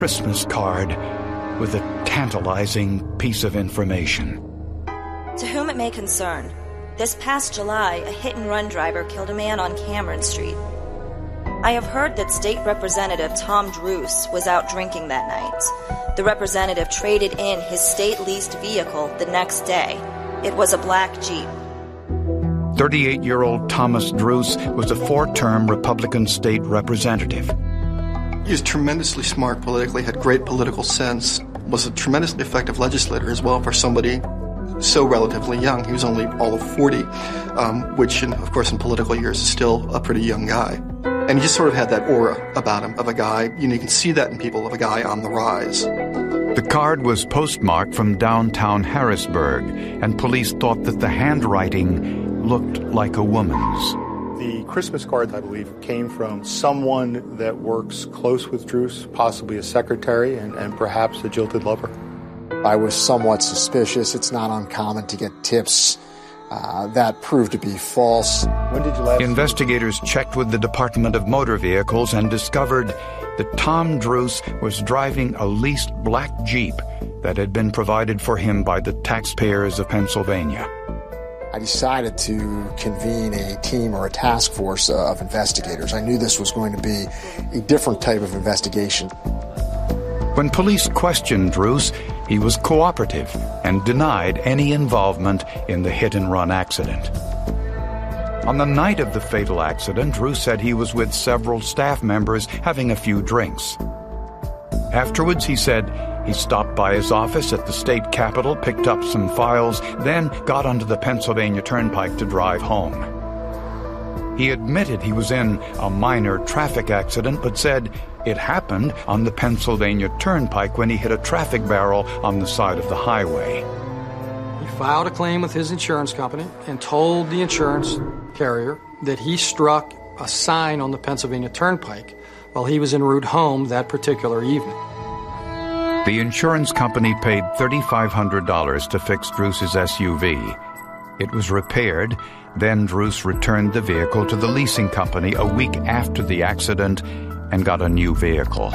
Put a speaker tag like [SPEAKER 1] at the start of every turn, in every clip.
[SPEAKER 1] Christmas card with a tantalizing piece of information.
[SPEAKER 2] To whom it may concern, this past July, a hit-and-run driver killed a man on Cameron Street. I have heard that State Representative Tom Druce was out drinking that night. The representative traded in his state-leased vehicle the next day. It was a black Jeep.
[SPEAKER 1] 38-year-old Thomas Druce was a 4-term Republican state representative.
[SPEAKER 3] He was tremendously smart politically, had great political sense, was a tremendously effective legislator as well for somebody so relatively young. He was only all of 40, which, of course, in political years is still a pretty young guy. And he just sort of had that aura about him of a guy, you can see that in people, of a guy on the rise.
[SPEAKER 1] The card was postmarked from downtown Harrisburg, and police thought that the handwriting looked like a woman's.
[SPEAKER 4] The Christmas card, I believe, came from someone that works close with Druce, possibly a secretary and perhaps a jilted lover.
[SPEAKER 5] I was somewhat suspicious. It's not uncommon to get tips that proved to be false.
[SPEAKER 4] When did you last...
[SPEAKER 1] Investigators checked with the Department of Motor Vehicles and discovered that Tom Druce was driving a leased black Jeep that had been provided for him by the taxpayers of Pennsylvania.
[SPEAKER 5] I decided to convene a team or a task force of investigators. I knew this was going to be a different type of investigation.
[SPEAKER 1] When police questioned Druce, he was cooperative and denied any involvement in the hit-and-run accident. On the night of the fatal accident, Druce said he was with several staff members having a few drinks. Afterwards, he said he stopped by his office at the state capitol, picked up some files, then got onto the Pennsylvania Turnpike to drive home. He admitted he was in a minor traffic accident, but said it happened on the Pennsylvania Turnpike when he hit a traffic barrel on the side of the highway.
[SPEAKER 6] He filed a claim with his insurance company and told the insurance carrier that he struck a sign on the Pennsylvania Turnpike while he was en route home that particular evening.
[SPEAKER 1] The insurance company paid $3,500 to fix Druce's SUV. It was repaired. Then Druce returned the vehicle to the leasing company a week after the accident and got a new vehicle.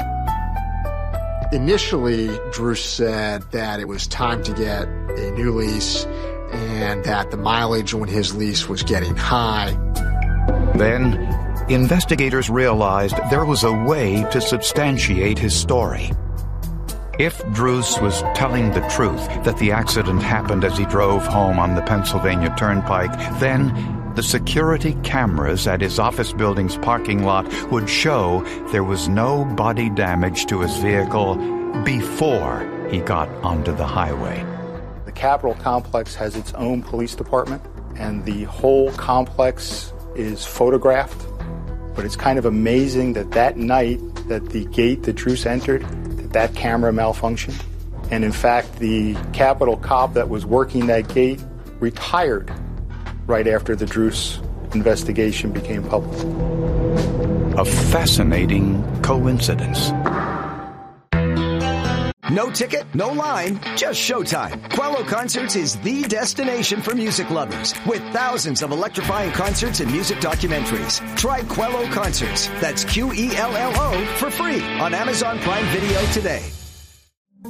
[SPEAKER 5] Initially, Druce said that it was time to get a new lease and that the mileage on his lease was getting high.
[SPEAKER 1] Then, investigators realized there was a way to substantiate his story. If Druce was telling the truth that the accident happened as he drove home on the Pennsylvania Turnpike, then the security cameras at his office building's parking lot would show there was no body damage to his vehicle before he got onto the highway.
[SPEAKER 4] The Capitol complex has its own police department, and the whole complex is photographed. But it's kind of amazing that night that the gate that Druce entered, that camera malfunctioned. And in fact, the Capitol cop that was working that gate retired right after the Druce investigation became public.
[SPEAKER 1] A fascinating coincidence.
[SPEAKER 7] No ticket, no line, just showtime. Quello Concerts is the destination for music lovers with thousands of electrifying concerts and music documentaries. Try Quello Concerts, that's Quello, for free on Amazon Prime Video today.